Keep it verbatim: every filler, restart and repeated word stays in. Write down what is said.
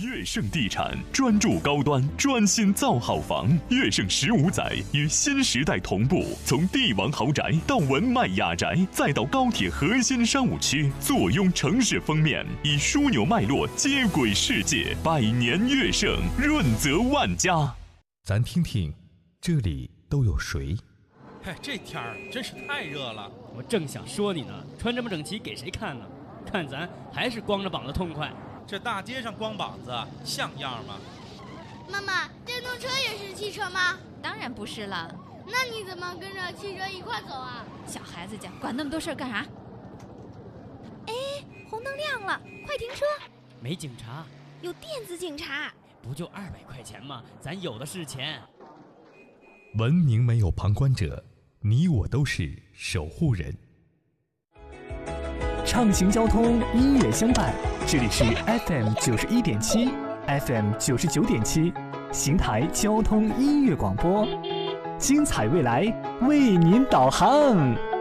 悦盛地产专注高端，专心造好房。悦盛十五载与新时代同步，从帝王豪宅到文迈雅宅，再到高铁核心商务区，坐拥城市封面，以枢纽脉络接轨世界。百年悦盛，润泽万家。 咱听听，这里都有谁？ 哎，这天儿真是太热了。 我正想说你呢，穿这么整齐给谁看呢？看咱还是光着膀子痛快。 这大街上光膀子像样吗？ 妈妈，电动车也是汽车吗？ 当然不是了。 那你怎么跟着汽车一块走啊？ 小孩子家管那么多事儿干啥？哎，红灯亮了，快停车！ 没警察， 有电子警察。 不就二百块钱吗？咱有的是钱。 文明没有旁观者，你我都是守护人。 畅行交通，音乐相伴，这里是 F M 九十一点七 ，F M 九十九点七，邢台交通音乐广播，精彩未来为您导航。